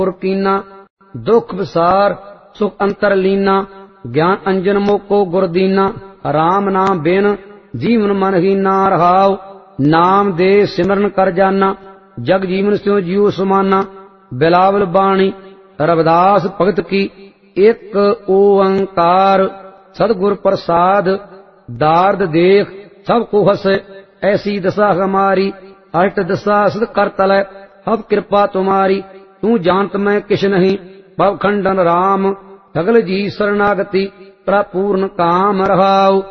पुर कीना, दुख विसार सुख अंतर लीना, ज्ञान अंजन मोको गुर दीना, राम नाम बिन जीवन मन हीना, रहाव नाम दे सिमरन कर जाना, जग जीवन स्यो जीव समाना, बिलावल बाणी रविदास भगत की, एक ओंकार सदगुर प्रसाद, दार्द देख सब को हसे, ऐसी दशा हमारी, अष्ट दशा सद कर तलै, अब कृपा तुम्हारी, तू जानत मैं किश नहीं, भव खंडन राम, सगल जी शरणागति, प्रपूर्ण काम रहाओ।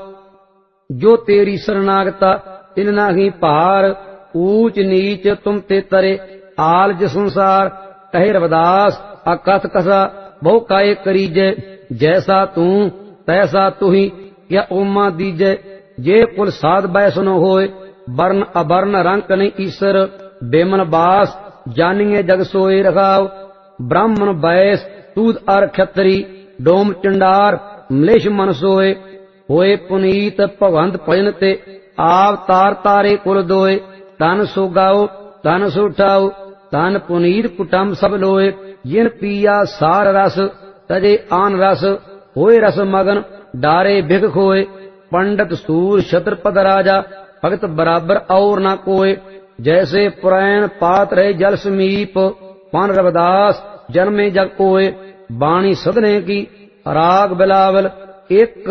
जो तेरी शरणागता तिन नाही पार, ऊंच नीच तुम ते तरे, आलज संसार, कहे रविदास अकथ कसा, बहु काय करीजै, जैसा तू तैसा तुही, क्या ओमा दीजै, जे कुल साध बैसनो होए, वर्ण अवर्ण रंक नहीं ईश्वर, बेमन बास जानिए जग सोए रखाओ। ब्राह्मण बैस तूद अर क्षत्री, डोम चंडार मलेश मन सोए, होए पुनीत भगवंत भजन ते, आप तार तारे कुल दोए, तन सो गाओ तन सो उठाओ, तन पुनीत कुटुंब सब लोए, जिन पिया सार रस तजे आन रस, होए रस मगन डारे भिख खोए, पंडित सूर छत्रपद राजा, भगत बराबर और न कोय, जैसे पुरैन पात रहे जल समीप, पान रविदास जन्मे जग कोय, बाणी सदने की राग बिलावल, एक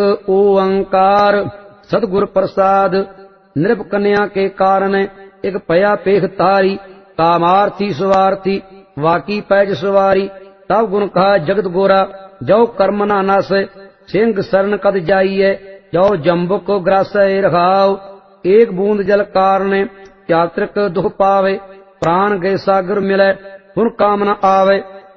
ओंकार सदगुर प्रसाद, नृप कन्या के कारण एक पया पेख तारी, कामार्थी स्वार्थी वाकी पैज सवारी, तब गुण कहा जगत गोरा, जो कर्म ना नास, सिंह शरण कद जाइए, जो जम्बुक को ग्रास रखाओ, एक बूंद जल कारण यात्रिक दुख पावे, प्राण गए सागर मिले पुन कामना आवे,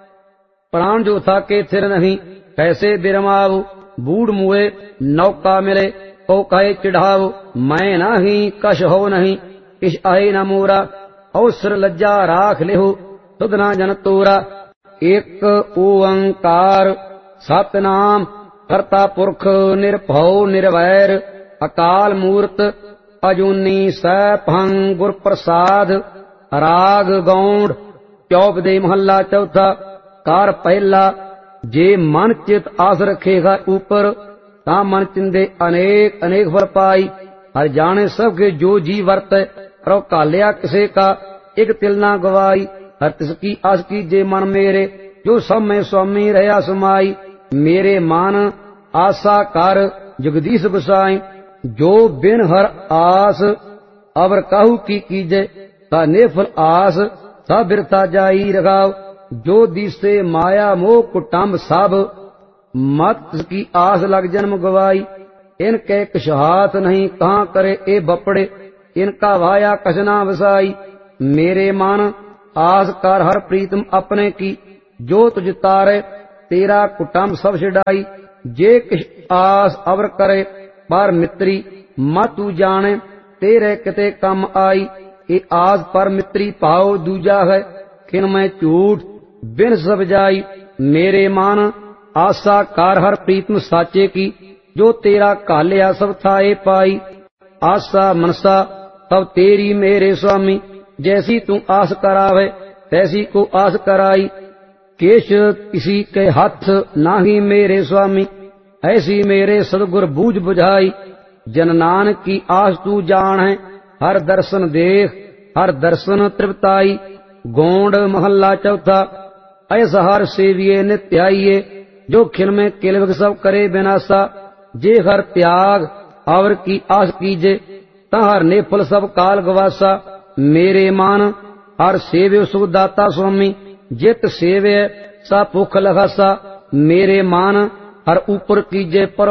प्राण जो था के थिर नहीं, कैसे बिरमाओ, बूढ़ मुए नौका मिले, को कहे चिढ़ाओ, मैं नाही कश हो नहीं, इस आए न मोरा, अवसर लज्जा राख लेहो, तुद ना जन तोरा, एक ओंकार सतनाम करता पुरख, निरभव निर्वैर, अकाल मूर्त अजूनी सैभंग गुर प्रसाद, राग गौड़ चौपदे महला चौथा, कार पहला, जे मन चित आस रखेगा ऊपर, ता मन चिंदे अनेक अनेक फल पाई, हर जाने सबके जो जी वर्त, पर कालिया किसे का एक तिल ना गवाई, हर तिसकी आस की जे मन मेरे, जो सब में स्वामी रहा समाई, मेरे मान आशा कर जगदीश गोसाई, जो बिन हर आस अवर काहू की कीजे, ता नेफल आस सब बिरता जाई रखाओ, जो दिसे माया मोह कुटुंब सब, मत की आस लग जन्म गवाई, इनके कछ हाथ नहीं कहाँ करे ए बपड़े, इनका वाया कसना वसाई, मेरे मन आस कर हर प्रीतम अपने की, जो तुझ तारे तेरा कुटुंब सब छिड़ाई, जे किश आस अवर करे पर मित्री, मत तू जाने तेरे किते कम आई, ए आस पर मित्री पाओ दूजा है, खिन में झूठ बिन सब जाई, मेरे मन आशा कार हर प्रीतम साचे की, जो तेरा कालिया सब थाए पाई, आशा मनसा तब तेरी मेरे स्वामी, जैसी तू आस करावे तैसी को आस कराई, केश किसी के हाथ नाही मेरे स्वामी, ऐसी मेरे सदगुर बूझ बुझाई, जन नानक की आस तू जान है, हर दर्शन देख हर दर्शन तृप्ताई, गोंड महल्ला चौथा, ऐसा हर सेविये नित्य आइये, जो खिन में किलवक सब करे विनाशा, जे हर त्याग और की आस कीजे, तहर नेफल सब काल गवासा, मेरे मान हर सेव्य सुखदाता स्वामी, जित सेव्य सा भुख लगासा, मेरे मान हर ऊपर कीजे पर